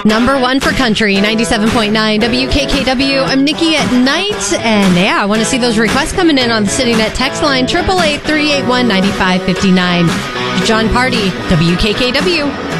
Number one for country, 97.9 WKKW. I'm Nikki at night. And I want to see those requests coming in on the CityNet text line, 888-381-9559. John Party, WKKW.